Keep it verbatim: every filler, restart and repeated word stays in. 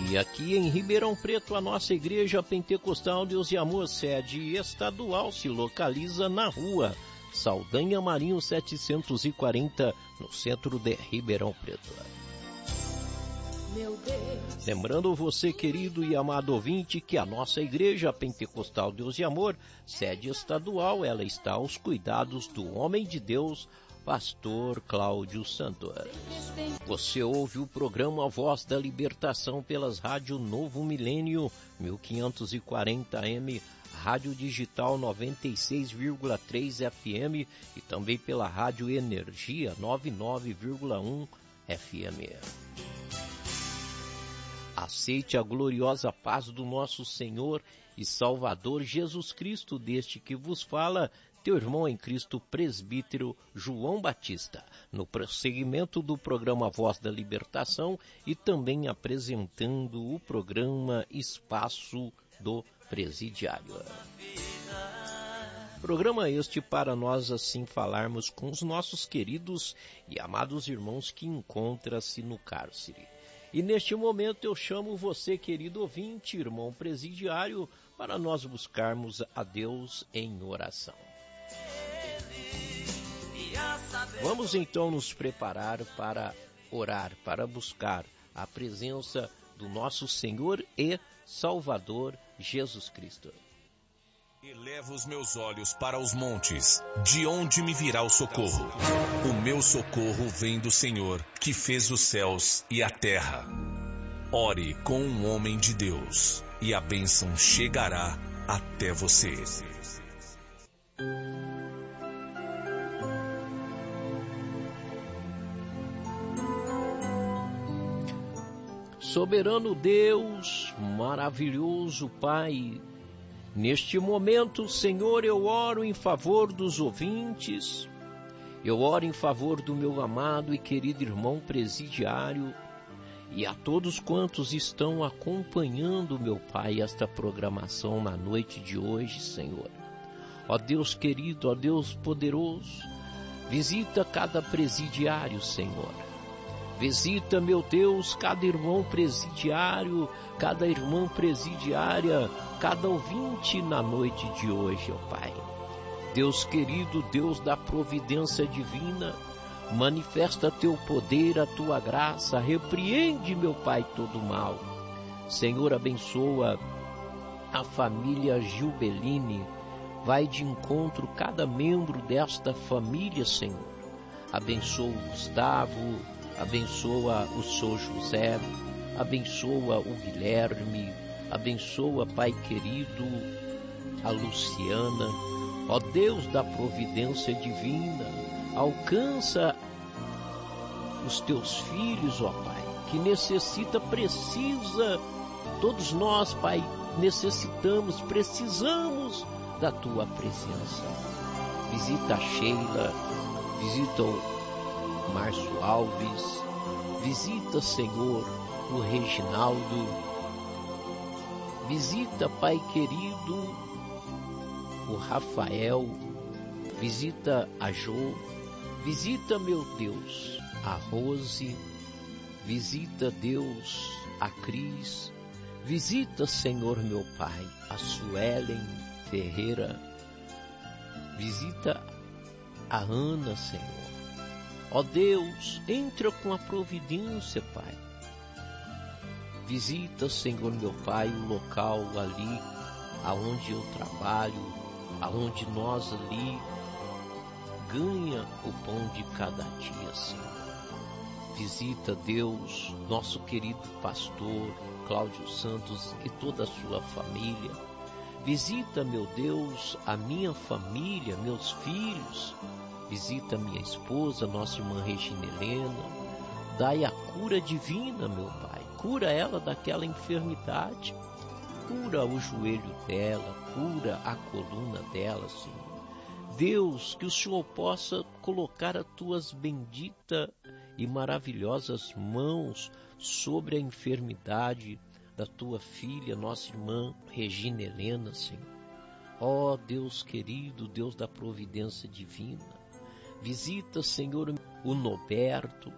E aqui em Ribeirão Preto, a nossa Igreja Pentecostal Deus e Amor, sede estadual, se localiza na rua Saldanha Marinho setecentos e quarenta, no centro de Ribeirão Preto. Lembrando você, querido e amado ouvinte, que a nossa Igreja Pentecostal Deus e Amor, sede estadual, ela está aos cuidados do homem de Deus, Pastor Cláudio Santos. Você ouve o programa Voz da Libertação pelas rádios Novo Milênio mil quinhentos e quarenta A M, Rádio Digital noventa e seis vírgula três F M e também pela Rádio Energia noventa e nove vírgula um F M. Aceite a gloriosa paz do nosso Senhor e Salvador Jesus Cristo, deste que vos fala, teu irmão em Cristo, presbítero João Batista, no prosseguimento do programa Voz da Libertação e também apresentando o programa Espaço do Presidiário. Programa este para nós assim falarmos com os nossos queridos e amados irmãos que encontram-se no cárcere. E neste momento eu chamo você, querido ouvinte, irmão presidiário, para nós buscarmos a Deus em oração. Vamos então nos preparar para orar, para buscar a presença do nosso Senhor e Salvador Jesus Cristo. Elevo os meus olhos para os montes, de onde me virá o socorro? O meu socorro vem do Senhor, que fez os céus e a terra. Ore com um homem de Deus, e a bênção chegará até você. Soberano Deus, maravilhoso Pai, neste momento, Senhor, eu oro em favor dos ouvintes, eu oro em favor do meu amado e querido irmão presidiário e a todos quantos estão acompanhando, meu Pai, esta programação na noite de hoje, Senhor. Ó Deus querido, ó Deus poderoso, visita cada presidiário, Senhor. Visita, meu Deus, cada irmão presidiário, cada irmã presidiária, cada ouvinte na noite de hoje, ó Pai. Deus querido, Deus da providência divina, manifesta teu poder, a tua graça, repreende, meu Pai, todo mal. Senhor, abençoa a família Gilbeline, vai de encontro cada membro desta família, Senhor. Abençoa o Gustavo, abençoa o São José, abençoa o Guilherme, abençoa, Pai querido, a Luciana. Ó Deus da providência divina, alcança os teus filhos, ó Pai, que necessita, precisa, todos nós, Pai, necessitamos, precisamos da tua presença. Visita a Sheila, visita o Márcio Alves, visita, Senhor, o Reginaldo, visita, Pai querido, o Rafael, visita a Jo, visita, meu Deus, a Rose, visita, Deus, a Cris, visita, Senhor, meu Pai, a Suelen Ferreira, visita a Ana, Senhor. Ó Deus, entra com a providência, Pai. Visita, Senhor, meu Pai, o local ali, aonde eu trabalho, aonde nós ali ganha o pão de cada dia, Senhor. Visita, Deus, nosso querido pastor Cláudio Santos e toda a sua família. Visita, meu Deus, a minha família, meus filhos. Visita minha esposa, nossa irmã Regina Helena. Dai a cura divina, meu Pai. Cura ela daquela enfermidade. Cura o joelho dela, cura a coluna dela, Senhor. Deus, que o Senhor possa colocar as tuas benditas e maravilhosas mãos sobre a enfermidade da tua filha, nossa irmã Regina Helena, Senhor. Ó Deus querido, Deus da providência divina, visita, Senhor, o Noberto,